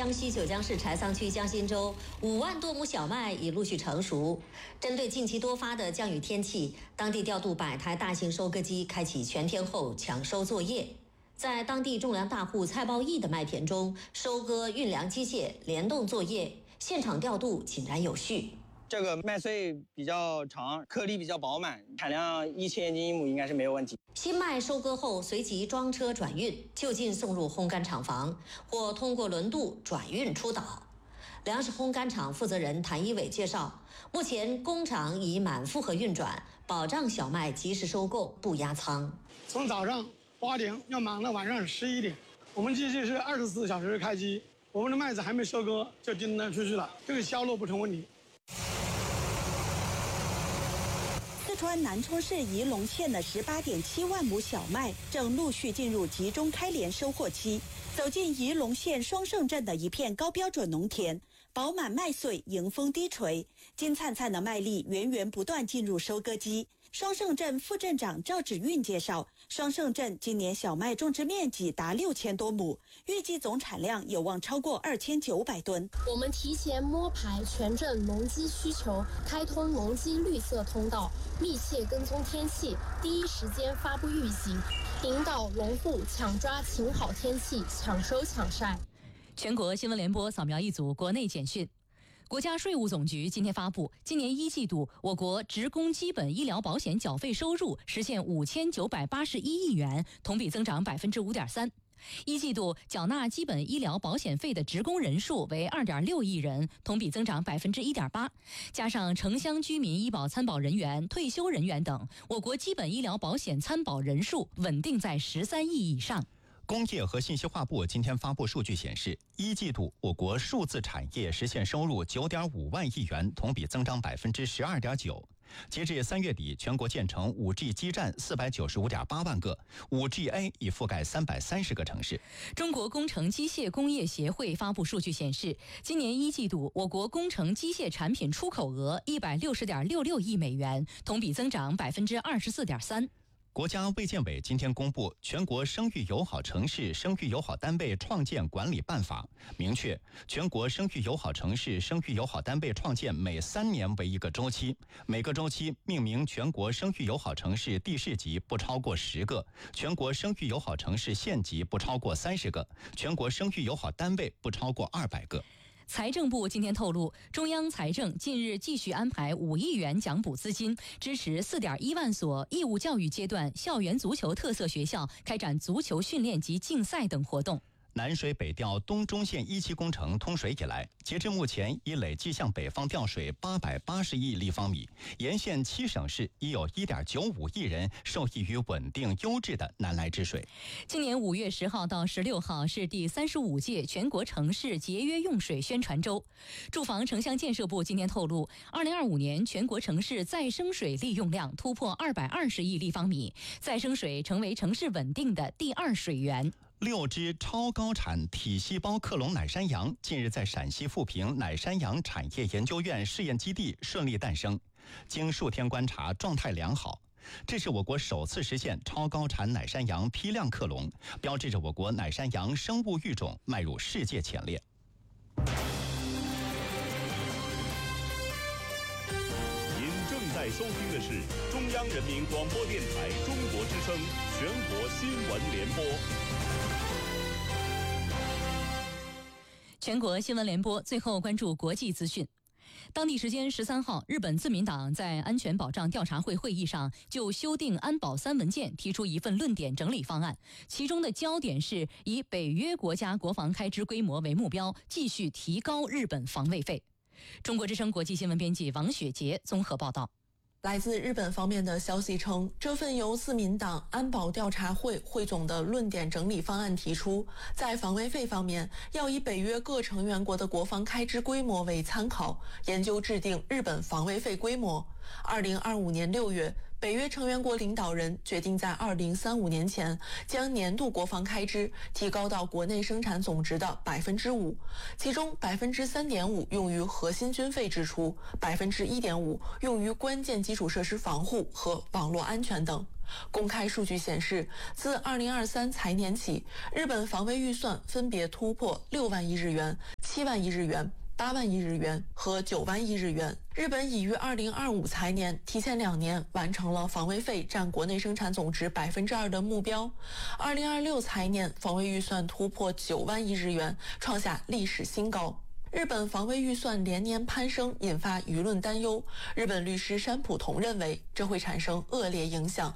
江西九江市柴桑区江心洲5万多亩小麦已陆续成熟。针对近期多发的降雨天气，当地调度100台大型收割机，开启全天候抢收作业。在当地种粮大户蔡报义的麦田中，收割运粮机械联动作业，现场调度井然有序。 这个麦穗比较长，颗粒比较饱满，产量1000斤一亩应该是没有问题。 新麦收割后，随即装车转运，就近送入烘干厂房，或通过轮渡转运出岛。粮食烘干厂负责人谭一伟介绍，目前工厂已满负荷运转，保障小麦及时收购，不压仓。 从早上8点要忙到晚上11点，我们机器是24小时开机，我们的麦子还没收割就订单出去了，这个销路不成问题。 四川南充市仪陇县的18.7万亩小麦正陆续进入集中开镰收获期。走进仪陇县双胜镇的一片高标准农田，饱满麦穗迎风低垂，金灿灿的麦粒源源不断进入收割机。双胜镇副镇长赵芷运介绍，双胜镇今年小麦种植面积达6000多亩，预计总产量有望超过2900吨。 我们提前摸排全镇农机需求，开通农机绿色通道，密切跟踪天气，第一时间发布预警，引导农户抢抓晴好天气，抢收抢晒。 全国新闻联播扫描一组国内简讯。国家税务总局今天发布，今年1季度我国职工基本医疗保险缴费收入实现5981亿元，同比增长5.3%。1季度缴纳基本医疗保险费的职工人数为2.6亿人，同比增长1.8%。加上城乡居民医保参保人员、退休人员等，我国基本医疗保险参保人数稳定在13亿以上。 工业和信息化部今天发布数据显示，1季度我国数字产业实现收入9.5万亿元，同比增长12.9%。截至3月底，全国建成 5G 基站495.8万个 ，5GA 已覆盖330个城市。 中国工程机械工业协会发布数据显示，今年1季度我国工程机械产品出口额160.66亿美元，同比增长24.3%。 国家卫健委今天公布《全国生育友好城市、生育友好单位创建管理办法》，明确全国生育友好城市、生育友好单位创建每3年为一个周期，每个周期命名全国生育友好城市地市级不超过10个，全国生育友好城市县级不超过30个，全国生育友好单位不超过200个。 财政部今天透露，中央财政近日继续安排5亿元奖补资金，支持4.1万所义务教育阶段校园足球特色学校开展足球训练及竞赛等活动。 南水北调东中线1期工程通水以来，截至目前已累计向北方调水880亿立方米，沿线7省市已有1.95亿人受益于稳定优质的南来之水。 今年5月10号到16号是第35届全国城市节约用水宣传周。住房城乡建设部今天透露，2025年全国城市再生水利用量突破220亿立方米，再生水成为城市稳定的第2水源。 6只超高产体细胞克隆奶山羊近日在陕西富平奶山羊产业研究院试验基地顺利诞生，经数天观察状态良好。这是我国首次实现超高产奶山羊批量克隆，标志着我国奶山羊生物育种迈入世界前列。 您正在收听的是中央人民广播电台中国之声全国新闻联播。 全国新闻联播，最后关注国际资讯。当地时间13号，日本自民党在安全保障调查会会议上就修订安保3文件提出一份论点整理方案，其中的焦点是以北约国家国防开支规模为目标，继续提高日本防卫费。中国之声国际新闻编辑王雪杰综合报道。 来自日本方面的消息称，这份由自民党安保调查会汇总的论点整理方案提出，在防卫费方面要以北约各成员国的国防开支规模为参考，研究制定日本防卫费规模。2025年6月，北约成员国领导人决定在2035年前将年度国防开支提高到国内生产总值的5%，其中3.5%用于核心军费支出，1.5%用于关键基础设施防护和网络安全等。公开数据显示，自2023财年起，日本防卫预算分别突破6万亿日元 7万亿日元、8万亿日元和9万亿日元。日本已于2025财年提前2年完成了防卫费占国内生产总值2%的目标。2026财年防卫预算突破9万亿日元，创下历史新高。日本防卫预算连年攀升，引发舆论担忧。日本律师山浦同认为，这会产生恶劣影响。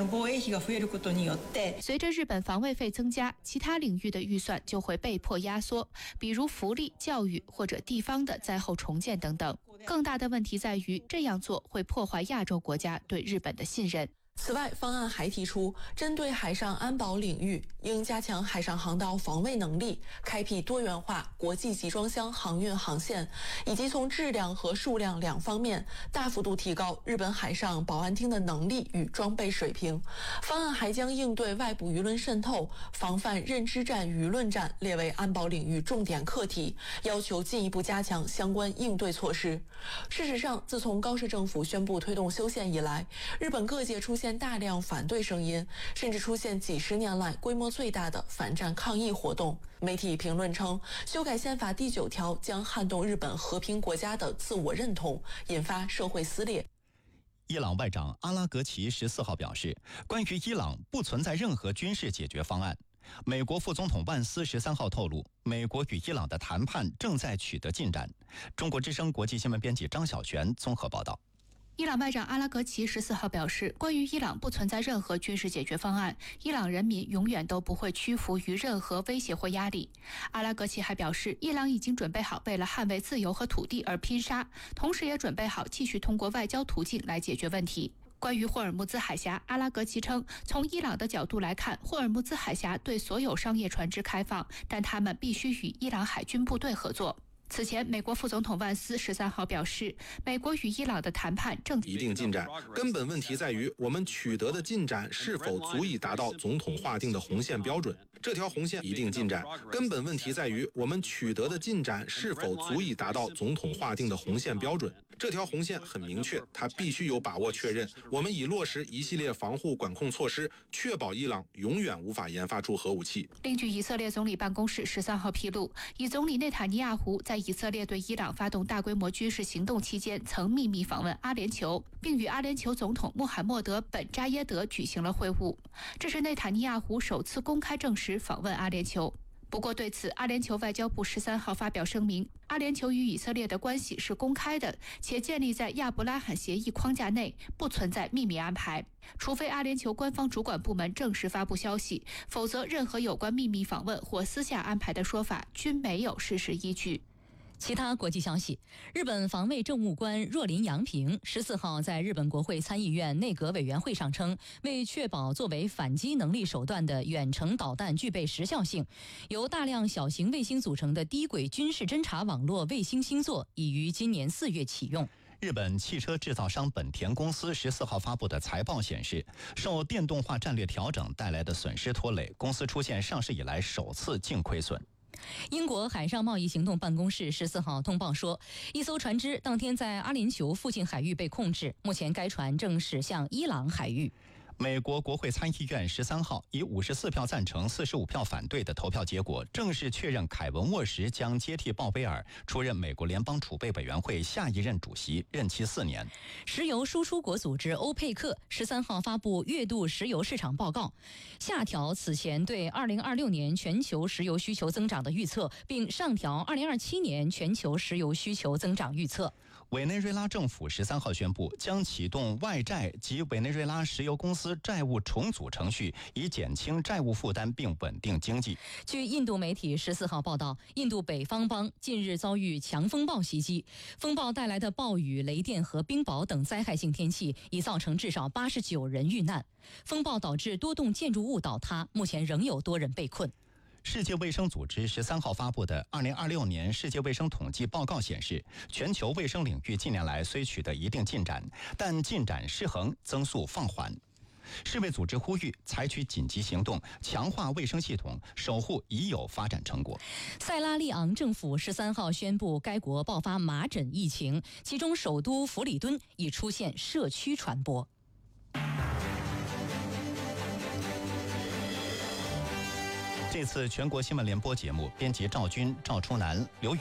随着日本防卫费增加，其他领域的预算就会被迫压缩，比如福利、教育或者地方的灾后重建等等。更大的问题在于，这样做会破坏亚洲国家对日本的信任。 此外，方案还提出，针对海上安保领域，应加强海上航道防卫能力，开辟多元化国际集装箱航运航线，以及从质量和数量2方面大幅度提高日本海上保安厅的能力与装备水平。方案还将应对外部舆论渗透、防范认知战、舆论战列为安保领域重点课题，要求进一步加强相关应对措施。事实上，自从高市政府宣布推动修宪以来，日本各界出现大量反对声音，甚至出现几10年来规模最大的反战抗议活动。媒体评论称，修改宪法第9条将撼动日本和平国家的自我认同，引发社会撕裂。 伊朗外长阿拉格齐14号表示，关于伊朗不存在任何军事解决方案。美国副总统万斯13号透露，美国与伊朗的谈判正在取得进展。中国之声国际新闻编辑张小璇综合报道。 伊朗外长阿拉格齐14号表示，关于伊朗不存在任何军事解决方案，伊朗人民永远都不会屈服于任何威胁或压力。阿拉格齐还表示，伊朗已经准备好为了捍卫自由和土地而拼杀，同时也准备好继续通过外交途径来解决问题。关于霍尔木兹海峡，阿拉格齐称，从伊朗的角度来看，霍尔木兹海峡对所有商业船只开放，但他们必须与伊朗海军部队合作。此前，美国副总统万斯13号表示，美国与伊朗的谈判正一定进展，根本问题在于我们取得的进展是否足以达到总统划定的红线标准。这条红线一定进展，根本问题在于我们取得的进展是否足以达到总统划定的红线标准。这条红线很明确，它必须有把握确认。我们已落实一系列防护管控措施，确保伊朗永远无法研发出核武器。 另据以色列总理办公室13号披露，以总理内塔尼亚胡在以色列对伊朗发动大规模军事行动期间，曾秘密访问阿联酋，并与阿联酋总统穆罕默德·本·扎耶德举行了会晤。这是内塔尼亚胡首次公开证实访问阿联酋。不过对此，阿联酋外交部13号发表声明，阿联酋与以色列的关系是公开的，且建立在亚伯拉罕协议框架内，不存在秘密安排。除非阿联酋官方主管部门正式发布消息，否则任何有关秘密访问或私下安排的说法均没有事实依据。 其他国际消息，日本防卫政务官若林洋平14号在日本国会参议院内阁委员会上称，为确保作为反击能力手段的远程导弹具备时效性，由大量小型卫星组成的低轨军事侦察网络卫星星座已于今年4月启用。 日本汽车制造商本田公司14号发布的财报显示，受电动化战略调整带来的损失拖累，公司出现上市以来首次净亏损。 英国海上贸易行动办公室14号通报说，一艘船只当天在阿联酋附近海域被控制，目前该船正驶向伊朗海域。 美国国会参议院13号以54票赞成、45票反对的投票结果，正式确认凯文·沃什将接替鲍威尔出任美国联邦储备委员会下一任主席，任期4年。 石油输出国组织欧佩克13号发布月度石油市场报告，下调此前对2026年全球石油需求增长的预测，并上调2027年全球石油需求增长预测。 委内瑞拉政府13号宣布，将启动外债及委内瑞拉石油公司债务重组程序，以减轻债务负担并稳定经济。 据印度媒体14号报道，印度北方邦近日遭遇强风暴袭击，风暴带来的暴雨、雷电和冰雹等灾害性天气已造成至少89人遇难。风暴导致多栋建筑物倒塌，目前仍有多人被困。 世界卫生组织13号发布的2026年世界卫生统计报告显示，全球卫生领域近年来虽取得一定进展，但进展失衡，增速放缓。世卫组织呼吁采取紧急行动，强化卫生系统，守护已有发展成果。 塞拉利昂政府13号宣布，该国爆发麻疹疫情，其中首都弗里敦已出现社区传播。 这次全国新闻联播节目，编辑赵军、赵初南、刘宇。